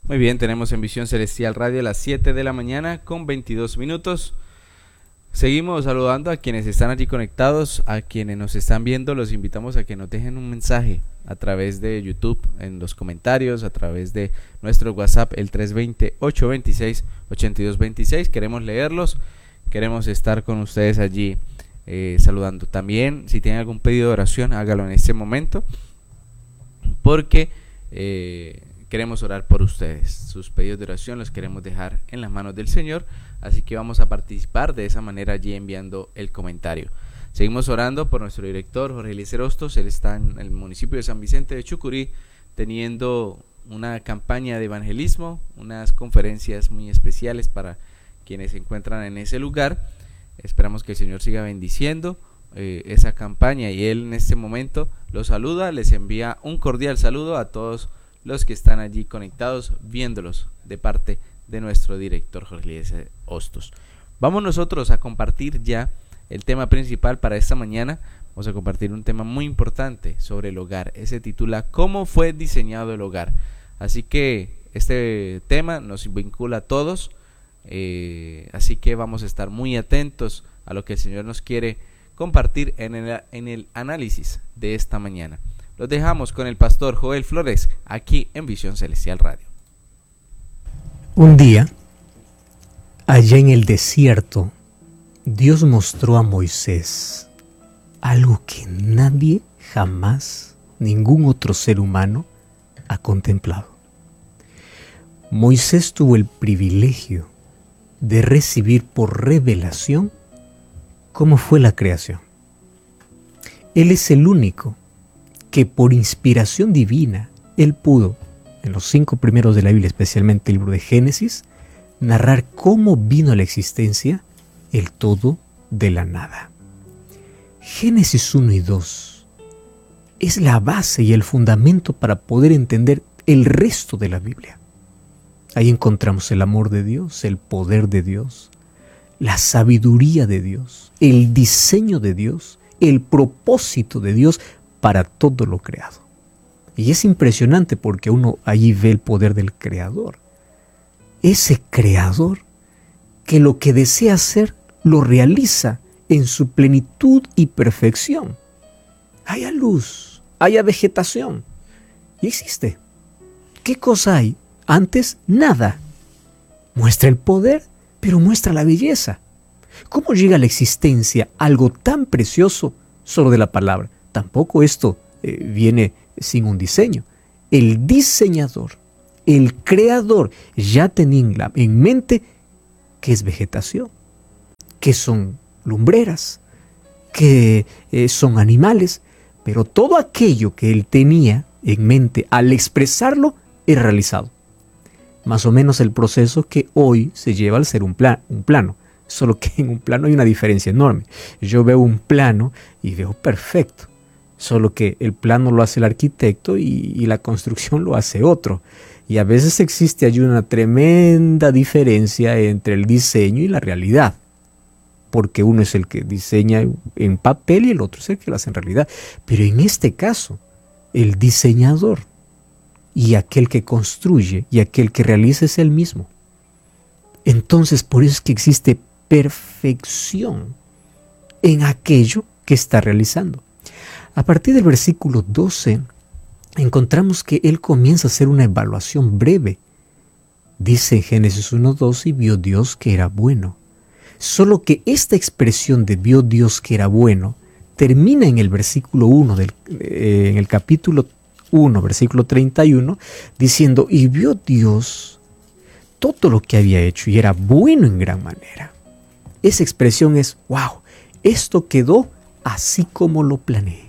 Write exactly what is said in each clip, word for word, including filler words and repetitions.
Muy bien, tenemos en Visión Celestial Radio a las siete de la mañana con veintidós minutos. Seguimos saludando a quienes están allí conectados, a quienes nos están viendo. Los invitamos a que nos dejen un mensaje a través de YouTube, en los comentarios, a través de nuestro WhatsApp, el tres dos cero, ocho dos seis, ocho dos dos seis. Queremos leerlos, queremos estar con ustedes allí eh, saludando. También, si tienen algún pedido de oración, hágalo en este momento, porque eh, queremos orar por ustedes. Sus pedidos de oración los queremos dejar en las manos del Señor, así que vamos a participar de esa manera allí enviando el comentario. Seguimos orando por nuestro director Jorge Eliezer Hostos. Él está en el municipio de San Vicente de Chucurí teniendo una campaña de evangelismo, unas conferencias muy especiales para quienes se encuentran en ese lugar. Esperamos que el Señor siga bendiciendo eh, esa campaña, y él en este momento los saluda, les envía un cordial saludo a todos los que están allí conectados viéndolos de parte de nuestro director Jorge Eliezer Hostos. Vamos nosotros a compartir ya el tema principal para esta mañana. Vamos a compartir un tema muy importante sobre el hogar. Ese titula ¿Cómo fue diseñado el hogar? Así que este tema nos vincula a todos, eh, así que vamos a estar muy atentos a lo que el Señor nos quiere compartir en el, en el análisis de esta mañana. Los dejamos con el pastor Joel Flores aquí en Visión Celestial Radio. Un día, allá en el desierto, Dios mostró a Moisés algo que nadie jamás, ningún otro ser humano, ha contemplado. Moisés tuvo el privilegio de recibir por revelación cómo fue la creación. Él es el único que por inspiración divina, él pudo, en los cinco primeros de la Biblia, especialmente el libro de Génesis, narrar cómo vino a la existencia el todo de la nada. Génesis uno y dos es la base y el fundamento para poder entender el resto de la Biblia. Ahí encontramos el amor de Dios, el poder de Dios, la sabiduría de Dios, el diseño de Dios, el propósito de Dios para todo lo creado. Y es impresionante porque uno allí ve el poder del Creador. Ese Creador que lo que desea hacer lo realiza en su plenitud y perfección. Haya luz, haya vegetación, y existe. ¿Qué cosa hay? Antes, nada. Muestra el poder, pero muestra la belleza. ¿Cómo llega a la existencia algo tan precioso solo de la palabra? Tampoco esto eh, viene sin un diseño. El diseñador, el creador, ya tenía en mente qué es vegetación, qué son lumbreras, qué eh, son animales, pero todo aquello que él tenía en mente al expresarlo es realizado. Más o menos el proceso que hoy se lleva al ser un, plan, un plano, solo que en un plano hay una diferencia enorme. Yo veo un plano y veo perfecto, solo que el plano lo hace el arquitecto y, y la construcción lo hace otro. Y a veces existe allí una tremenda diferencia entre el diseño y la realidad, porque uno es el que diseña en papel y el otro es el que lo hace en realidad. Pero en este caso, el diseñador y aquel que construye y aquel que realiza es el mismo. Entonces, por eso es que existe perfección en aquello que está realizando. A partir del versículo doce, encontramos que él comienza a hacer una evaluación breve. Dice en Génesis uno doce, y vio Dios que era bueno. Solo que esta expresión de vio Dios que era bueno termina en el versículo uno, del, eh, en el capítulo uno, versículo treinta y uno, diciendo, y vio Dios todo lo que había hecho y era bueno en gran manera. Esa expresión es, wow, esto quedó así como lo planeé.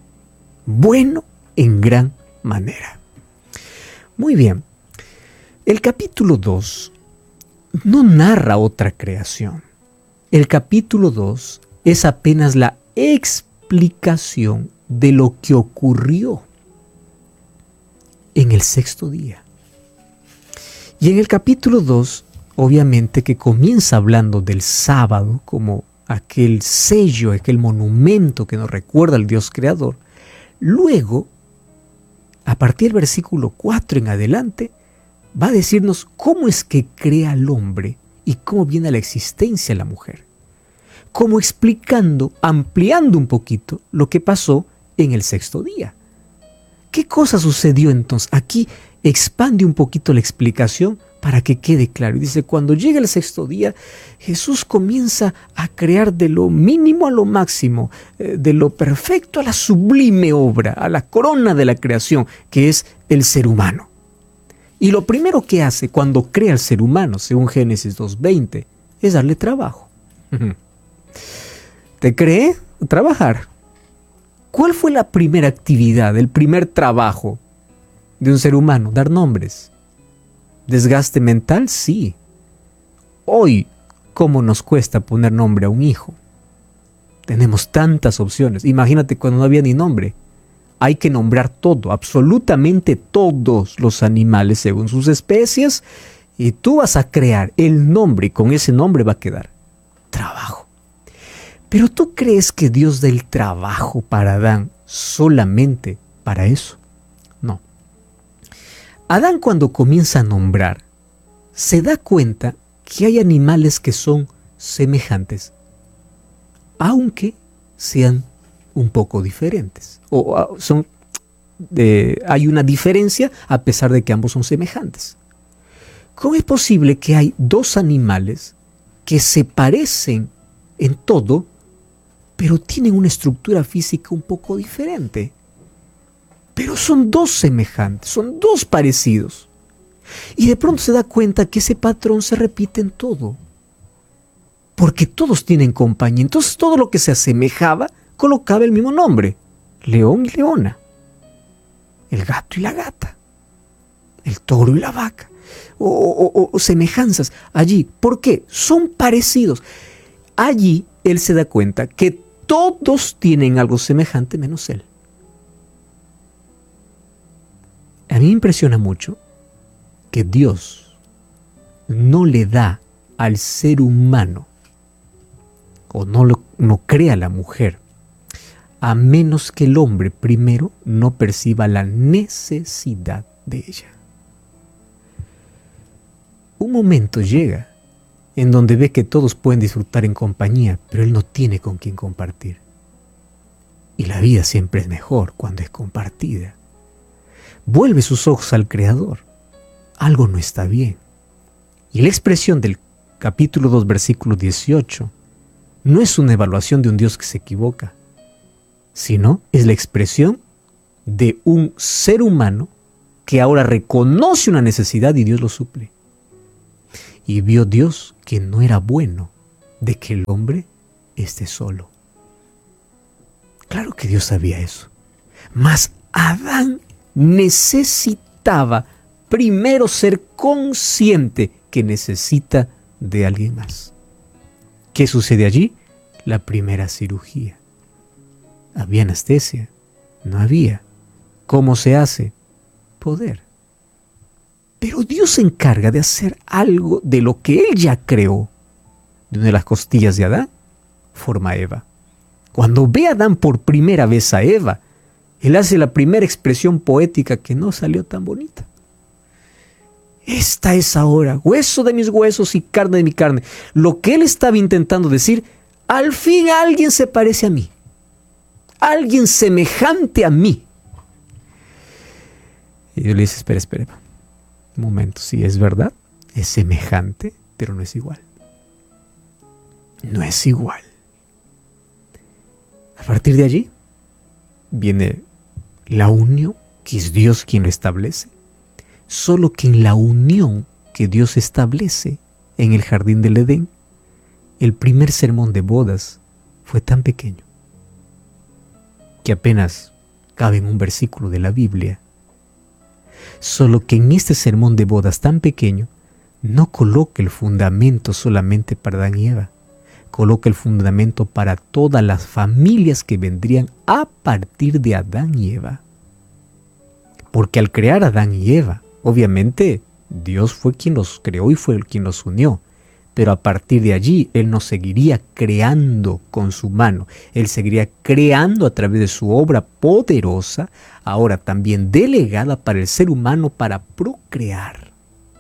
Bueno en gran manera. Muy bien, el capítulo dos no narra otra creación. El capítulo dos es apenas la explicación de lo que ocurrió en el sexto día. Y en el capítulo dos, obviamente que comienza hablando del sábado como aquel sello, aquel monumento que nos recuerda al Dios creador. Luego, a partir del versículo cuatro en adelante, va a decirnos cómo es que crea al hombre y cómo viene a la existencia la mujer. Como explicando, ampliando un poquito lo que pasó en el sexto día. ¿Qué cosa sucedió entonces? Aquí expande un poquito la explicación para que quede claro. Y dice, cuando llega el sexto día, Jesús comienza a crear de lo mínimo a lo máximo, eh, de lo perfecto a la sublime obra, a la corona de la creación, que es el ser humano. Y lo primero que hace cuando crea al ser humano, según Génesis dos veinte, es darle trabajo. ¿Te cree? Trabajar. ¿Cuál fue la primera actividad, el primer trabajo de un ser humano? Dar nombres. ¿Desgaste mental? Sí. Hoy, ¿cómo nos cuesta poner nombre a un hijo? Tenemos tantas opciones. Imagínate cuando no había ni nombre. Hay que nombrar todo, absolutamente todos los animales según sus especies, y tú vas a crear el nombre y con ese nombre va a quedar trabajo. Pero ¿tú crees que Dios da el trabajo para Adán solamente para eso? No. Adán, cuando comienza a nombrar, se da cuenta que hay animales que son semejantes, aunque sean un poco diferentes. O uh, son, eh, hay una diferencia a pesar de que ambos son semejantes. ¿Cómo es posible que hay dos animales que se parecen en todo, pero tienen una estructura física un poco diferente? Pero son dos semejantes, son dos parecidos. Y de pronto se da cuenta que ese patrón se repite en todo. Porque todos tienen compañía. Entonces todo lo que se asemejaba colocaba el mismo nombre. León y leona. El gato y la gata. El toro y la vaca. O, o, o semejanzas allí. ¿Por qué? Son parecidos. Allí él se da cuenta que todos tienen algo semejante menos él. A mí me impresiona mucho que Dios no le da al ser humano, o no, lo, no crea a la mujer, a menos que el hombre primero no perciba la necesidad de ella. Un momento llega en donde ve que todos pueden disfrutar en compañía, pero él no tiene con quién compartir. Y la vida siempre es mejor cuando es compartida. Vuelve sus ojos al Creador. Algo no está bien. Y la expresión del capítulo dos, versículo dieciocho, no es una evaluación de un Dios que se equivoca, sino es la expresión de un ser humano que ahora reconoce una necesidad y Dios lo suple. Y vio Dios que no era bueno de que el hombre esté solo. Claro que Dios sabía eso. Mas Adán necesitaba primero ser consciente que necesita de alguien más. ¿Qué sucede allí? La primera cirugía. ¿Había anestesia? No había. ¿Cómo se hace? Poder. Pero Dios se encarga de hacer algo de lo que Él ya creó. De una de las costillas de Adán, forma a Eva. Cuando ve a Adán por primera vez a Eva, Él hace la primera expresión poética que no salió tan bonita. Esta es ahora hueso de mis huesos y carne de mi carne. Lo que Él estaba intentando decir, al fin alguien se parece a mí. Alguien semejante a mí. Y Dios le dice, espera, espera. Un momento, sí, es verdad, es semejante, pero no es igual. No es igual. A partir de allí viene la unión, que es Dios quien lo establece. Solo que en la unión que Dios establece en el jardín del Edén, el primer sermón de bodas fue tan pequeño que apenas cabe en un versículo de la Biblia. Solo que en este sermón de bodas tan pequeño no coloca el fundamento solamente para Adán y Eva, coloca el fundamento para todas las familias que vendrían a partir de Adán y Eva. Porque al crear a Adán y Eva, obviamente Dios fue quien los creó y fue quien los unió, pero a partir de allí Él no seguiría creando con su mano, Él seguiría creando a través de su obra poderosa, ahora también delegada para el ser humano para procrear.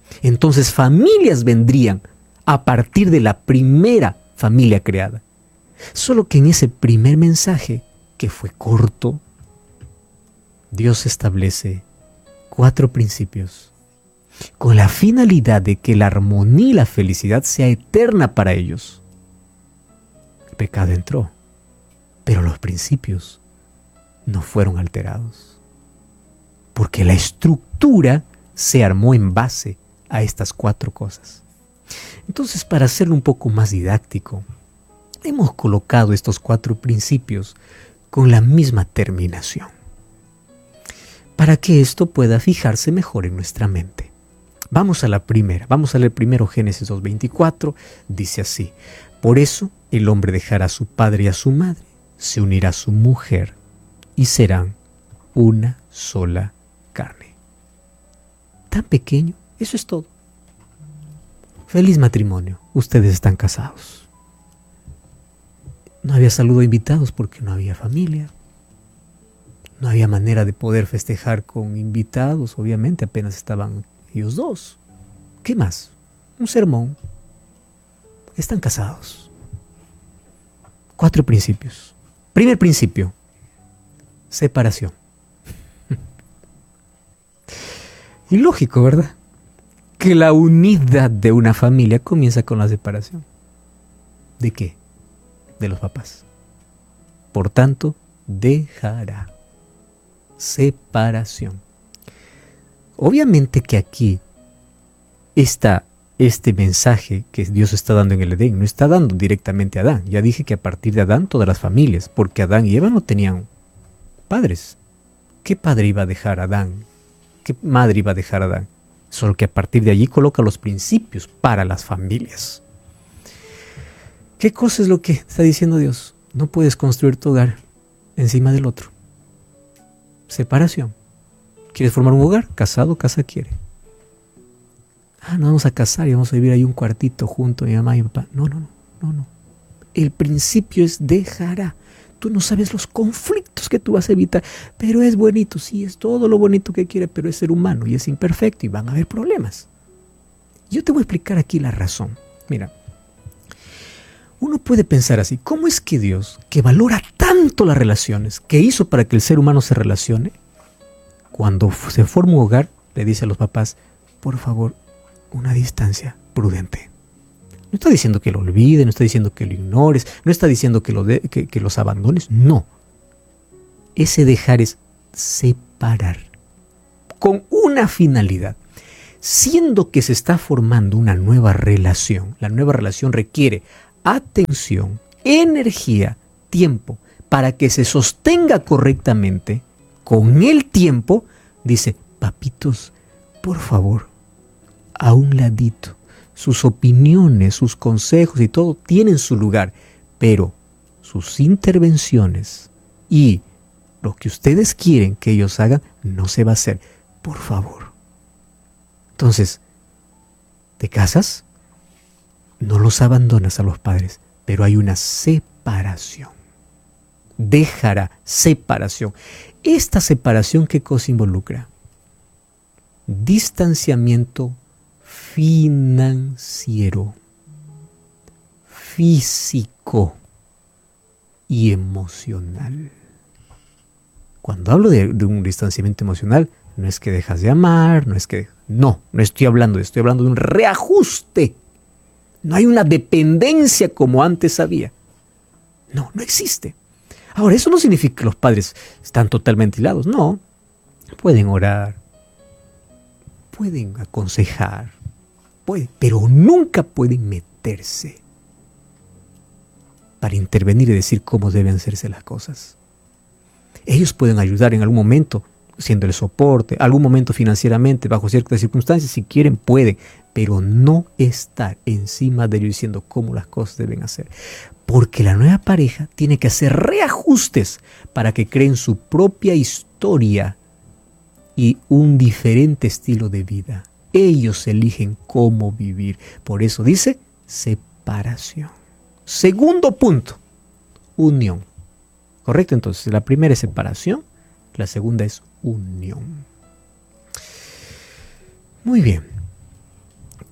Entonces familias vendrían a partir de la primera familia creada. Solo que en ese primer mensaje, que fue corto, Dios establece cuatro principios con la finalidad de que la armonía y la felicidad sea eterna para ellos. El pecado entró, pero los principios no fueron alterados, porque la estructura se armó en base a estas cuatro cosas. Entonces, para hacerlo un poco más didáctico, hemos colocado estos cuatro principios con la misma terminación, para que esto pueda fijarse mejor en nuestra mente. Vamos a la primera, vamos a leer primero Génesis dos veinticuatro, dice así: por eso el hombre dejará a su padre y a su madre, se unirá a su mujer y serán una sola carne. Tan pequeño, eso es todo. Feliz matrimonio, ustedes están casados. No había saludo a invitados porque no había familia. No había manera de poder festejar con invitados, obviamente apenas estaban ellos dos. ¿Qué más? Un sermón. Están casados. Cuatro principios. Primer principio: separación. Y lógico, ¿verdad? Que la unidad de una familia comienza con la separación. ¿De qué? De los papás. Por tanto, dejará. Separación. Obviamente que aquí está este mensaje que Dios está dando en el Edén, no está dando directamente a Adán. Ya dije que a partir de Adán todas las familias, porque Adán y Eva no tenían padres. ¿Qué padre iba a dejar a Adán? ¿Qué madre iba a dejar a Adán? Solo que a partir de allí coloca los principios para las familias. ¿Qué cosa es lo que está diciendo Dios? No puedes construir tu hogar encima del otro. Separación. ¿Quieres formar un hogar? Casado, casa quiere. Ah, nos vamos a casar y vamos a vivir ahí un cuartito junto a mi mamá y mi papá. No, no, no, no, no. El principio es dejará. Tú no sabes los conflictos que tú vas a evitar, pero es bonito, sí, es todo lo bonito que quiere, pero es ser humano y es imperfecto y van a haber problemas. Yo te voy a explicar aquí la razón. Mira, uno puede pensar así: ¿cómo es que Dios, que valora tanto las relaciones, que hizo para que el ser humano se relacione, cuando se forma un hogar, le dice a los papás, por favor, una distancia prudente? No está diciendo que lo olvides, no está diciendo que lo ignores, no está diciendo que, lo de, que, que los abandones, no. Ese dejar es separar, con una finalidad. Siendo que se está formando una nueva relación, la nueva relación requiere atención, energía, tiempo, para que se sostenga correctamente. Con el tiempo, dice, papitos, por favor, a un ladito. Sus opiniones, sus consejos y todo tienen su lugar, pero sus intervenciones y lo que ustedes quieren que ellos hagan no se va a hacer. Por favor. Entonces, ¿te casas? No los abandonas a los padres, pero hay una separación. Dejará separación. Esta separación, ¿qué cosa involucra? Distanciamiento financiero, físico y emocional. Cuando hablo de, de un distanciamiento emocional, no es que dejas de amar, no es que... No, no estoy hablando de esto, estoy hablando de un reajuste. No hay una dependencia como antes había. No, no existe. Ahora, eso no significa que los padres están totalmente aislados. No, pueden orar, pueden aconsejar, pueden, pero nunca pueden meterse para intervenir y decir cómo deben hacerse las cosas. Ellos pueden ayudar en algún momento, siendo el soporte, algún momento financieramente, bajo ciertas circunstancias, si quieren pueden, pero no estar encima de ellos diciendo cómo las cosas deben hacer. Porque la nueva pareja tiene que hacer reajustes para que creen su propia historia y un diferente estilo de vida. Ellos eligen cómo vivir. Por eso dice separación. Segundo punto, unión. ¿Correcto? Entonces, la primera es separación, la segunda es unión. Muy bien.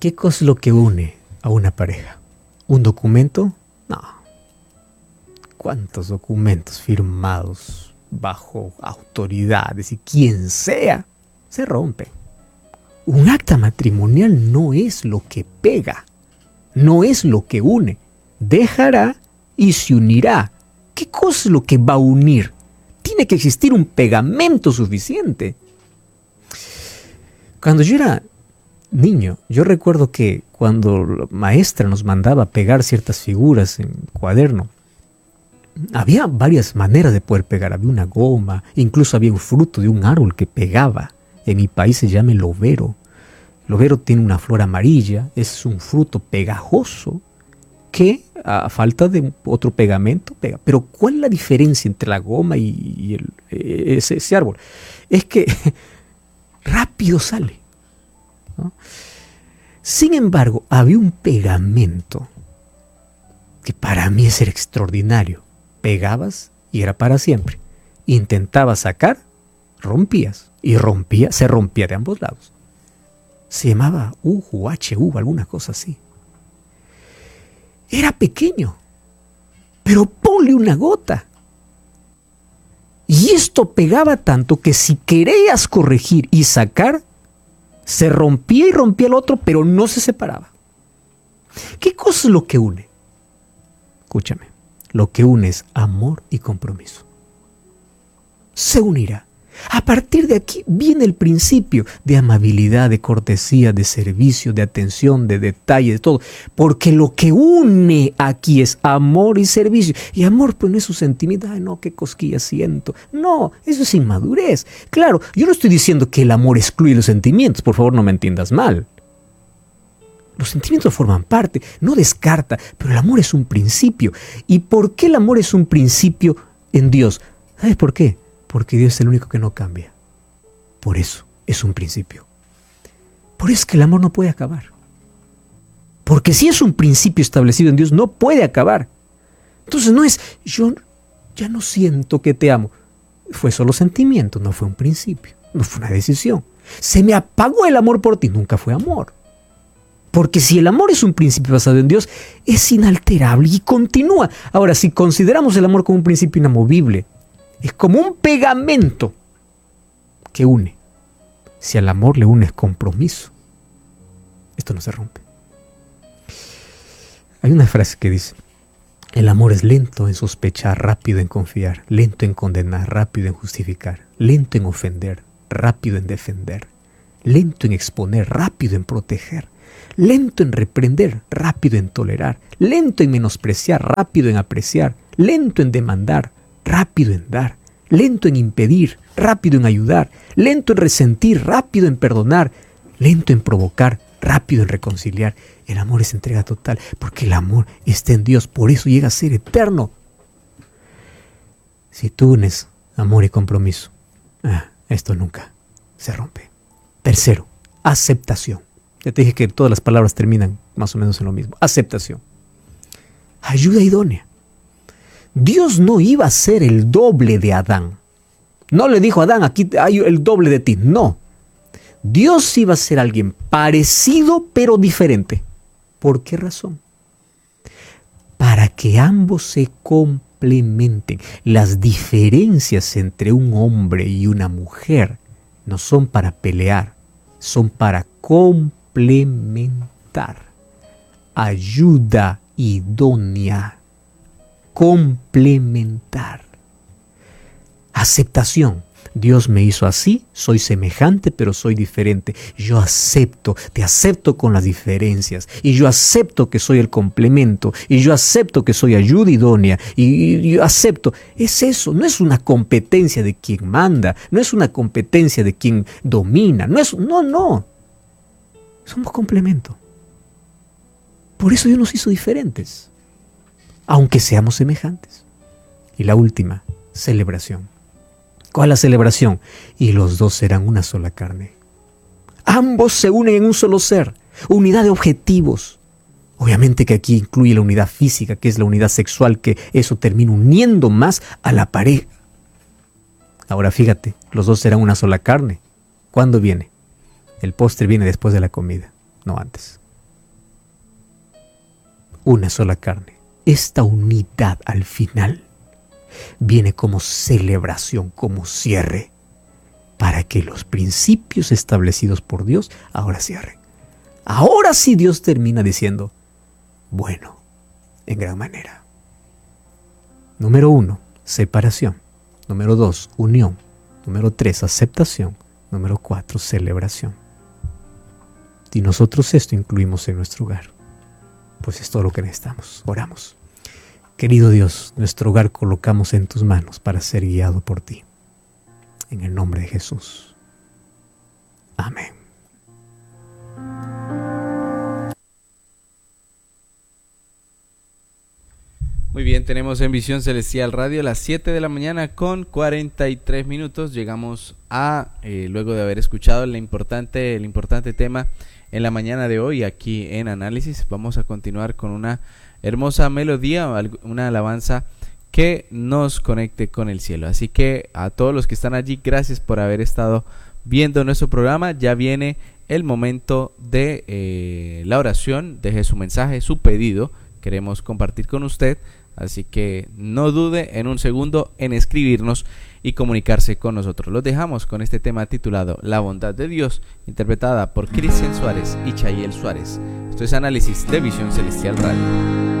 ¿Qué cosa es lo que une a una pareja? ¿Un documento? No. ¿Cuántos documentos firmados bajo autoridades y quien sea se rompen? Un acta matrimonial no es lo que pega, no es lo que une. Dejará y se unirá. ¿Qué cosa es lo que va a unir? Tiene que existir un pegamento suficiente. Cuando yo era niño, yo recuerdo que cuando la maestra nos mandaba pegar ciertas figuras en cuaderno, había varias maneras de poder pegar. Había una goma, incluso había un fruto de un árbol que pegaba. En mi país se llama el overo. El overo tiene una flor amarilla, es un fruto pegajoso que a falta de otro pegamento pega. Pero ¿cuál es la diferencia entre la goma y, y el, ese, ese árbol? Es que rápido sale, ¿no? Sin embargo, había un pegamento que para mí es extraordinario. Pegabas y era para siempre. Intentabas sacar, rompías. Y rompía, se rompía de ambos lados. Se llamaba U U H U, alguna cosa así. Era pequeño, pero ponle una gota. Y esto pegaba tanto que si querías corregir y sacar, se rompía y rompía el otro, pero no se separaba. ¿Qué cosa es lo que une? Escúchame, lo que une es amor y compromiso. Se unirá. A partir de aquí viene el principio de amabilidad, de cortesía, de servicio, de atención, de detalle, de todo. Porque lo que une aquí es amor y servicio. Y amor pues no es su sentimiento. Ay, no, qué cosquilla siento. No, eso es inmadurez. Claro, yo no estoy diciendo que el amor excluye los sentimientos. Por favor, no me entiendas mal. Los sentimientos forman parte, no descarta, pero el amor es un principio. ¿Y por qué el amor es un principio en Dios? ¿Sabes por qué? Porque Dios es el único que no cambia. Por eso es un principio. Por eso es que el amor no puede acabar. Porque si es un principio establecido en Dios, no puede acabar. Entonces no es, yo ya no siento que te amo. Fue solo sentimiento, no fue un principio, no fue una decisión. Se me apagó el amor por ti, nunca fue amor. Porque si el amor es un principio basado en Dios, es inalterable y continúa. Ahora, si consideramos el amor como un principio inamovible, es como un pegamento que une. Si al amor le unes compromiso, esto no se rompe. Hay una frase que dice: el amor es lento en sospechar, rápido en confiar, lento en condenar, rápido en justificar, lento en ofender, rápido en defender, lento en exponer, rápido en proteger, lento en reprender, rápido en tolerar, lento en menospreciar, rápido en apreciar, lento en demandar, rápido en dar, lento en impedir, rápido en ayudar, lento en resentir, rápido en perdonar, lento en provocar, rápido en reconciliar. El amor es entrega total, porque el amor está en Dios, por eso llega a ser eterno. Si tú unes amor y compromiso, ah, esto nunca se rompe. Tercero, aceptación. Ya te dije que todas las palabras terminan más o menos en lo mismo. Aceptación. Ayuda idónea. Dios no iba a ser el doble de Adán. No le dijo a Adán, aquí hay el doble de ti. No. Dios iba a ser alguien parecido pero diferente. ¿Por qué razón? Para que ambos se complementen. Las diferencias entre un hombre y una mujer no son para pelear, son para complementar. Ayuda idónea. Complementar. Aceptación. Dios me hizo así, soy semejante, pero soy diferente. Yo acepto, te acepto con las diferencias. Y yo acepto que soy el complemento. Y yo acepto que soy ayuda idónea. Y, y yo acepto. Es eso, no es una competencia de quien manda. No es una competencia de quien domina. No, es, no, no. Somos complemento. Por eso Dios nos hizo diferentes, aunque seamos semejantes. Y la última, celebración. ¿Cuál es la celebración? Y los dos serán una sola carne. Ambos se unen en un solo ser. Unidad de objetivos. Obviamente que aquí incluye la unidad física, que es la unidad sexual, que eso termina uniendo más a la pareja. Ahora fíjate, los dos serán una sola carne. ¿Cuándo viene? El postre viene después de la comida, no antes. una sola carne. Esta unidad al final viene como celebración, como cierre, para que los principios establecidos por Dios ahora cierren. Ahora sí Dios termina diciendo, bueno, en gran manera. Número uno, separación. Número dos, unión. Número tres, aceptación. Número cuatro, celebración. Y nosotros esto incluimos en nuestro hogar, pues es todo lo que necesitamos. Oramos. Querido Dios, nuestro hogar colocamos en tus manos para ser guiado por ti. En el nombre de Jesús. Amén. Muy bien, tenemos en Visión Celestial Radio las siete de la mañana con cuarenta y tres minutos. Llegamos a, eh, luego de haber escuchado el importante, el importante tema en la mañana de hoy aquí en Análisis, vamos a continuar con una hermosa melodía, una alabanza que nos conecte con el cielo. Así que a todos los que están allí, gracias por haber estado viendo nuestro programa. Ya viene el momento de eh, la oración, deje su mensaje, su pedido, queremos compartir con usted. Así que no dude en un segundo en escribirnos y comunicarse con nosotros. Los dejamos con este tema titulado La bondad de Dios, interpretada por Cristian Suárez y Chayel Suárez. Esto es Análisis de Visión Celestial Radio.